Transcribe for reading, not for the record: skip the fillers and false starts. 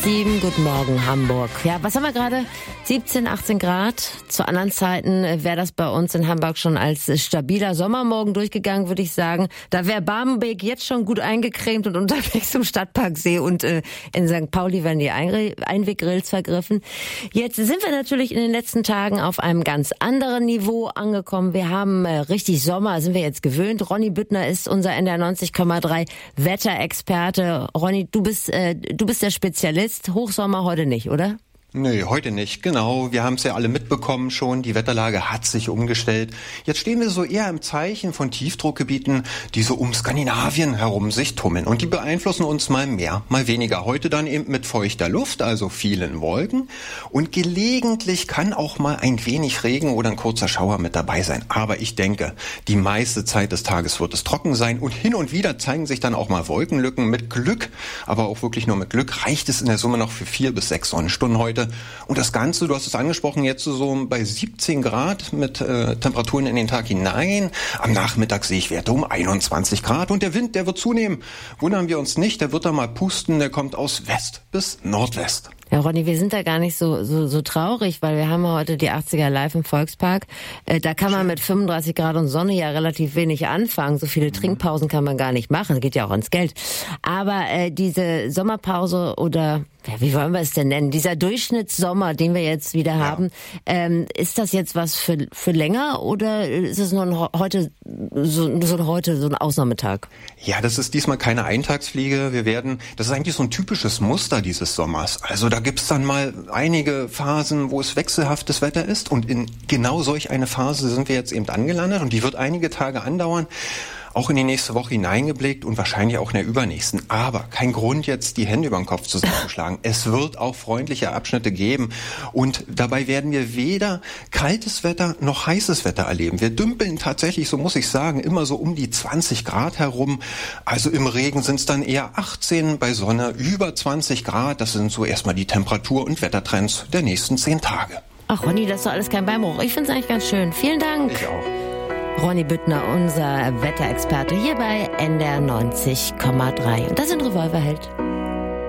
7, guten Morgen Hamburg. Ja, was haben wir gerade? 17, 18 Grad. Zu anderen Zeiten wäre das bei uns in Hamburg schon als stabiler Sommermorgen durchgegangen, würde ich sagen. Da wäre Barmbek jetzt schon gut eingecremt und unterwegs zum Stadtparksee und in St. Pauli werden die Einweggrills vergriffen. Jetzt sind wir natürlich in den letzten Tagen auf einem ganz anderen Niveau angekommen. Wir haben richtig Sommer, sind wir jetzt gewöhnt. Ronny Büttner ist unser NDR 90,3 Wetterexperte. Ronny, du bist der Spezialist. Hochsommer heute nicht, oder? Nee, heute nicht. Genau, wir haben es ja alle mitbekommen schon, die Wetterlage hat sich umgestellt. Jetzt stehen wir so eher im Zeichen von Tiefdruckgebieten, die so um Skandinavien herum sich tummeln. Und die beeinflussen uns mal mehr, mal weniger. Heute dann eben mit feuchter Luft, also vielen Wolken. Und gelegentlich kann auch mal ein wenig Regen oder ein kurzer Schauer mit dabei sein. Aber ich denke, die meiste Zeit des Tages wird es trocken sein. Und hin und wieder zeigen sich dann auch mal Wolkenlücken. Mit Glück, aber auch wirklich nur mit Glück, reicht es in der Summe noch für 4 bis 6 Sonnenstunden heute. Und das Ganze, du hast es angesprochen, jetzt so bei 17 Grad mit Temperaturen in den Tag hinein. Am Nachmittag sehe ich Werte um 21 Grad und der Wind, der wird zunehmen. Wundern wir uns nicht, der wird da mal pusten, der kommt aus West bis Nordwest. Ja, Ronny, wir sind da gar nicht so traurig, weil wir haben heute die 80er live im Volkspark. Da kann man mit 35 Grad und Sonne ja relativ wenig anfangen. So viele Trinkpausen kann man gar nicht machen. Das geht ja auch ans Geld. Aber diese Sommerpause oder wie wollen wir es denn nennen? Dieser Durchschnittssommer, den wir jetzt wieder haben, ist das jetzt was für länger oder ist es nur heute so ein Ausnahmetag? Ja, das ist diesmal keine Eintagsfliege. Das ist eigentlich so ein typisches Muster dieses Sommers. Also da gibt's dann mal einige Phasen, wo es wechselhaftes Wetter ist und in genau solch eine Phase sind wir jetzt eben angelandet und die wird einige Tage andauern. Auch in die nächste Woche hineingeblickt und wahrscheinlich auch in der übernächsten. Aber kein Grund, jetzt die Hände über den Kopf zusammenzuschlagen. Es wird auch freundliche Abschnitte geben. Und dabei werden wir weder kaltes Wetter noch heißes Wetter erleben. Wir dümpeln tatsächlich, so muss ich sagen, immer so um die 20 Grad herum. Also im Regen sind es dann eher 18, bei Sonne über 20 Grad. Das sind so erstmal die Temperatur- und Wettertrends der nächsten 10 Tage. Ach Ronny, das ist doch alles kein Beinbruch. Ich finde es eigentlich ganz schön. Vielen Dank. Ich auch. Ronny Büttner, unser Wetterexperte hier bei NDR 90,3. Und das sind Revolverheld.